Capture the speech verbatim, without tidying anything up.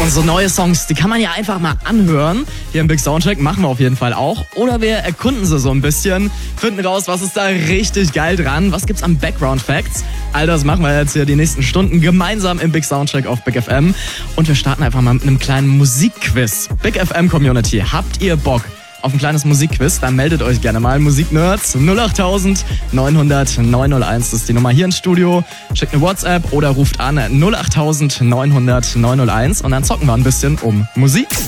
Und so neue Songs, die kann man ja einfach mal anhören. Hier im Big Soundcheck machen wir auf jeden Fall auch. Oder wir erkunden sie so ein bisschen, finden raus, was ist da richtig geil dran, was gibt's an Background Facts. All das machen wir jetzt hier die nächsten Stunden gemeinsam im Big Soundcheck auf Big F M. Und wir starten einfach mal mit einem kleinen Musikquiz. Big F M Community, habt ihr Bock auf ein kleines Musikquiz? Dann meldet euch gerne mal. Musiknerds null acht neunhundert neunhunderteins, das ist die Nummer hier ins Studio. Schickt eine WhatsApp oder ruft an null acht neunhundert neunhunderteins und dann zocken wir ein bisschen um Musik.